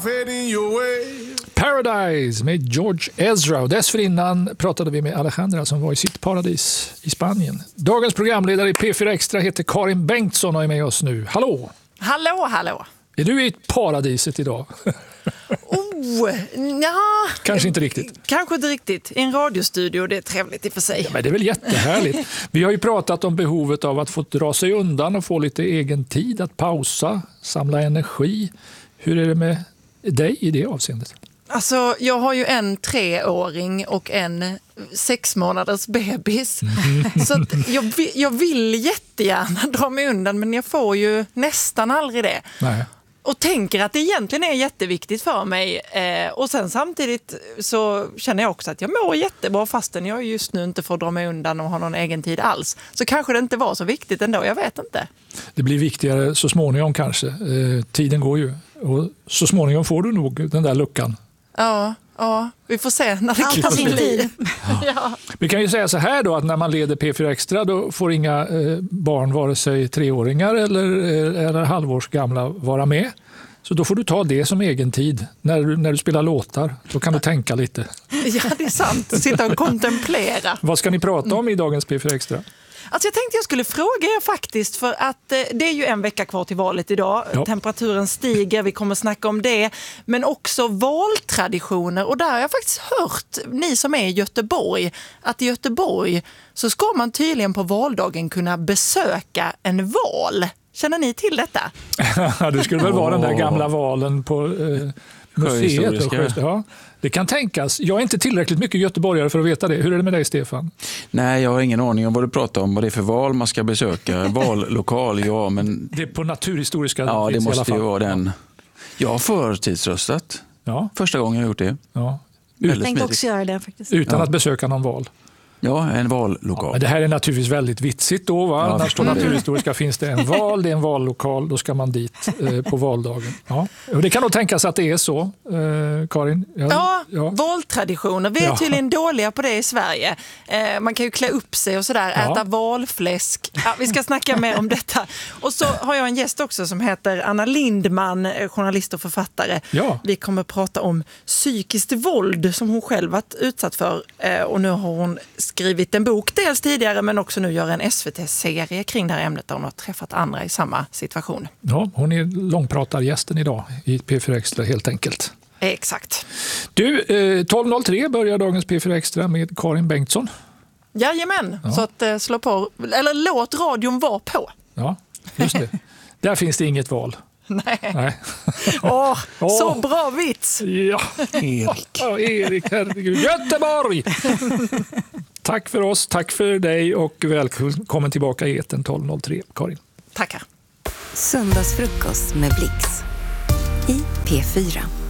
Paradise med George Ezra. Och dessförinnan pratade vi med Alejandra som var i sitt paradis i Spanien. Dagens programledare i P4 Extra heter Karin Bengtsson och är med oss nu. Hallå! Hallå, hallå! Är du i paradiset idag? Kanske inte riktigt. Kanske inte riktigt. I en radiostudio, det är trevligt i och för sig. Ja, men det är väl jättehärligt. Vi har ju pratat om behovet av att få dra sig undan och få lite egen tid att pausa, samla energi. Hur är det med dig i det avseendet? Alltså, jag har ju en 3-åring och en 6 månaders bebis. Så att jag vill jättegärna dra mig undan, men jag får ju nästan aldrig det. Nej. Och tänker att det egentligen är jätteviktigt för mig. Och sen samtidigt så känner jag också att jag mår jättebra fastän jag just nu inte får dra mig undan och ha någon egen tid alls. Så kanske det inte var så viktigt ändå, jag vet inte. Det blir viktigare så småningom kanske. Tiden går ju. Och så småningom får du nog den där luckan. Ja, vi får se när det kan bli. Ja. Vi kan ju säga så här då att när man leder P4 Extra då får inga barn, vare sig 3-åringar eller halvårsgamla, vara med. Så då får du ta det som egen tid när du spelar låtar. Då kan du tänka lite. Ja, det är sant. Sitta och kontemplera. Vad ska ni prata om i dagens P4 Extra? Alltså jag tänkte jag skulle fråga er faktiskt, för att det är ju en vecka kvar till valet idag. Ja. Temperaturen stiger, vi kommer snacka om det. Men också valtraditioner, och där har jag faktiskt hört, ni som är i Göteborg, att i Göteborg så ska man tydligen på valdagen kunna besöka en val. Känner ni till detta? Det skulle väl vara den där gamla valen på museet. Ja, det kan tänkas. Jag är inte tillräckligt mycket göteborgare för att veta det. Hur är det med dig, Stefan? Nej, jag har ingen aning om vad du pratar om. Vad det är för val man ska besöka. Vallokal, ja, men... Det är på naturhistoriska... Ja, det måste ju vara den. Ja. Jag har förtidsröstat. Ja. Första gången jag har gjort det. Ja. Jag tänkte också göra det faktiskt. Utan att besöka någon val. Ja, en vallokal. Ja, men det här är naturligtvis väldigt vitsigt då, va? Ja, när står naturhistoriska finns det en val, det är en vallokal, då ska man dit på valdagen. Ja. Och det kan nog tänkas att det är så, Karin. Ja, valtraditioner. Vi är tydligen dåliga på det i Sverige. Man kan ju klä upp sig och sådär, äta valfläsk. Ja, vi ska snacka mer om detta. Och så har jag en gäst också som heter Anna Lindman, journalist och författare. Ja. Vi kommer prata om psykiskt våld som hon själv varit utsatt för. Och nu har hon skrivit en bok dels tidigare, men också nu gör en SVT-serie kring det här ämnet där hon har träffat andra i samma situation. Ja, hon är långpratargästen idag i P4 Extra helt enkelt. Exakt. Du, 12.03 börjar dagens P4 Extra med Karin Bengtsson. Jajamän, så att slå på, eller låt radion vara på. Ja, just det. Där finns det inget val. Nej. Så bra vits. Ja, Erik, herregud. Göteborg! Tack för oss, tack för dig och välkommen tillbaka i eten 12.03, Karin. Tackar. Söndagsfrukost med Blix i P4.